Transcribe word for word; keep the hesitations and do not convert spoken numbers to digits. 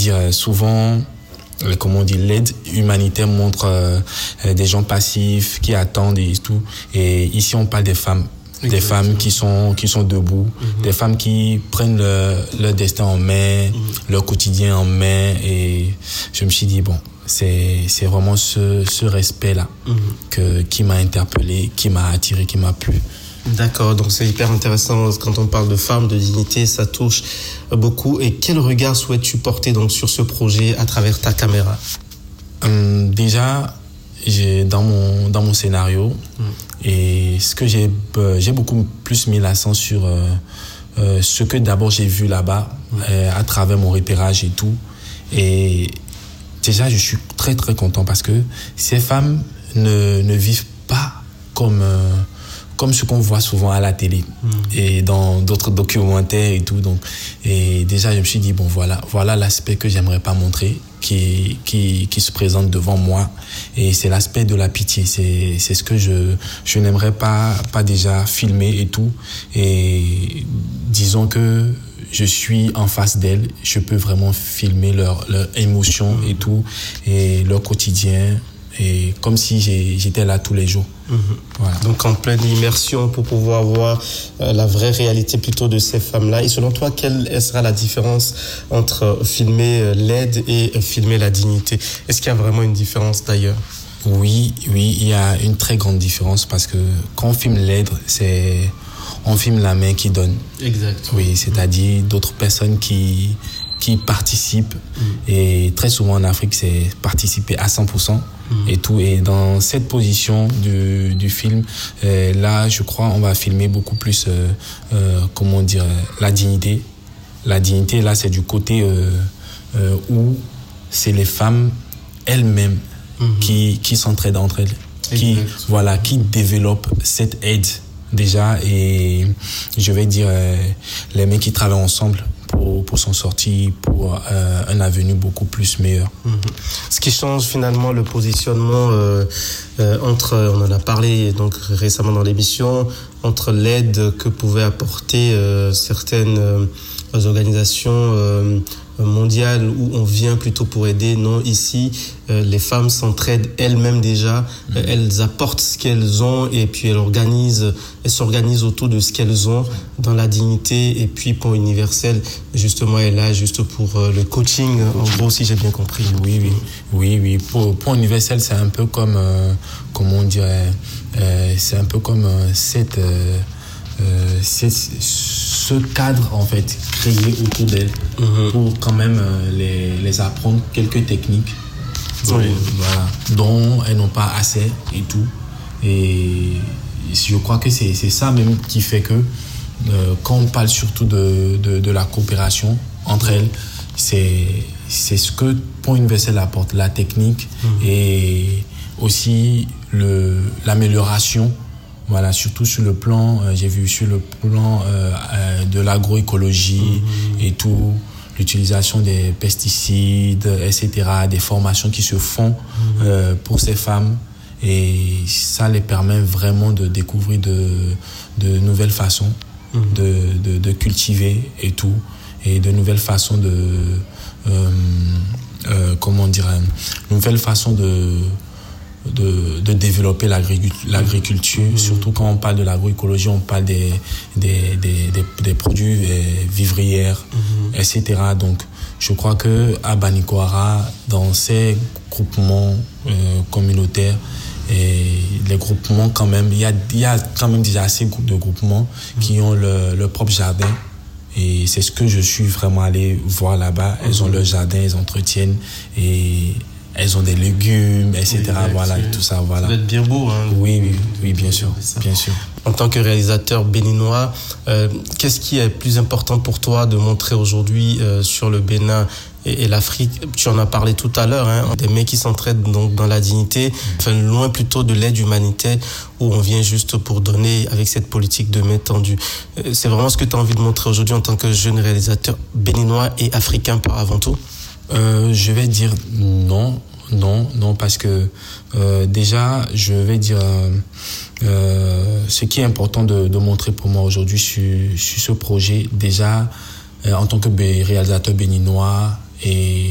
dire, souvent, comment on dit, l'aide humanitaire montre euh, des gens passifs qui attendent et tout. Et ici, on parle des femmes. Des Exactement. femmes qui sont, qui sont debout, mm-hmm. des femmes qui prennent le, leur destin en main, mm-hmm. leur quotidien en main. Et je me suis dit, bon, c'est, c'est vraiment ce, ce respect-là mm-hmm. que, qui m'a interpellé, qui m'a attiré, qui m'a plu. D'accord, donc c'est hyper intéressant quand on parle de femmes, de dignité, ça touche beaucoup. Et quel regard souhaites-tu porter donc sur ce projet à travers ta caméra? Hum, déjà, j'ai dans mon dans mon scénario hum. et ce que j'ai euh, j'ai beaucoup plus mis l'accent sur euh, euh, ce que d'abord j'ai vu là-bas hum. euh, à travers mon repérage et tout. Et déjà, je suis très très content parce que ces femmes ne ne vivent pas comme euh, comme ce qu'on voit souvent à la télé mmh. et dans d'autres documentaires et tout. Donc, et déjà, je me suis dit, bon, voilà, voilà l'aspect que j'aimerais pas montrer, qui, qui, qui se présente devant moi. Et c'est l'aspect de la pitié. C'est, c'est ce que je, je n'aimerais pas, pas déjà filmer et tout. Et disons que je suis en face d'elles, je peux vraiment filmer leur, leur émotion mmh. et tout, et leur quotidien. Et comme si j'ai, j'étais là tous les jours. Mmh. Voilà. Donc en pleine immersion pour pouvoir voir euh, la vraie réalité plutôt de ces femmes-là. Et selon toi, quelle sera la différence entre filmer l'aide et filmer la dignité? Est-ce qu'il y a vraiment une différence d'ailleurs? Oui, oui, il y a une très grande différence parce que quand on filme l'aide, c'est on filme la main qui donne. Exact. Oui, c'est-à-dire mmh. d'autres personnes qui qui participent mmh. et très souvent en Afrique c'est participer à cent pour cent mmh. et tout, et dans cette position du, du film euh, là je crois on va filmer beaucoup plus euh, euh, comment dire la dignité la dignité là c'est du côté euh, euh, où c'est les femmes elles-mêmes mmh. qui, qui s'entraident entre elles exact. qui voilà qui développent cette aide déjà, et je vais dire euh, les mecs qui travaillent ensemble pour, pour s'en sortir, pour euh, un avenir beaucoup plus meilleur. Mmh. Ce qui change finalement le positionnement euh, euh, entre, on en a parlé donc récemment dans l'émission, entre l'aide que pouvaient apporter euh, certaines euh, organisations euh, mondiales où on vient plutôt pour aider. Non, ici, euh, les femmes s'entraident elles-mêmes déjà. Mmh. Elles apportent ce qu'elles ont et puis elles organisent, elles s'organisent autour de ce qu'elles ont dans la dignité. Et puis pour Universel, justement, elle est là juste pour euh, le coaching, en gros, si j'ai bien compris. Oui, oui, oui, oui. Pour, pour Universel, c'est un peu comme, euh, comment on dirait, euh, c'est un peu comme euh, cette... Euh, Euh, c'est ce cadre en fait créé autour d'elles mmh. pour quand même euh, les, les apprendre quelques techniques dont, oui. voilà, dont elles n'ont pas assez et tout, et je crois que c'est, c'est ça même qui fait que euh, quand on parle surtout de, de, de la coopération entre elles, c'est, c'est ce que Pont Universel apporte, la technique mmh. et aussi le, l'amélioration. Voilà, surtout sur le plan, euh, j'ai vu sur le plan euh, euh, de l'agroécologie mmh. et tout, l'utilisation des pesticides, et cetera, des formations qui se font mmh. euh, pour ces femmes, et ça les permet vraiment de découvrir de, de nouvelles façons mmh. de, de, de cultiver et tout, et de nouvelles façons de, euh, euh, comment dire, nouvelles façons de De, de développer l'agriculture, l'agriculture. Mmh. Surtout quand on parle de l'agroécologie, on parle des, des, des, des, des produits des vivrières, mmh. et cetera. Donc, je crois que à Banikoara, dans ces groupements euh, communautaires, et les groupements quand même, il y a, il y a quand même déjà assez de groupements mmh. qui ont le, leur propre jardin. Et c'est ce que je suis vraiment allé voir là-bas. Elles mmh. ont leur jardin, elles entretiennent et elles ont des légumes, et cetera. Oui, voilà, et tout ça, voilà. Ça va être bien beau, hein. Oui, oui, oui, bien sûr, bien sûr. En tant que réalisateur béninois, euh, qu'est-ce qui est plus important pour toi de montrer aujourd'hui euh, sur le Bénin et, et l'Afrique? Tu en as parlé tout à l'heure, hein, des mecs qui s'entraident donc dans la dignité, enfin, loin plutôt de l'aide humanitaire où on vient juste pour donner avec cette politique de main tendue. Euh, c'est vraiment ce que tu as envie de montrer aujourd'hui en tant que jeune réalisateur béninois et africain par avant tout? Euh, je vais dire non, non, non, parce que euh, déjà, je vais dire euh, euh, ce qui est important de, de montrer pour moi aujourd'hui sur, sur ce projet, déjà euh, en tant que réalisateur béninois et